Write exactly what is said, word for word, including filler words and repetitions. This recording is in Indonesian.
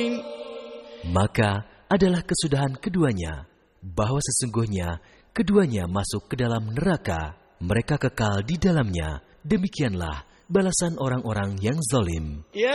Maka adalah kesudahan keduanya, bahwa sesungguhnya keduanya masuk ke dalam neraka, mereka kekal di dalamnya. Demikianlah balasan orang-orang yang zalim.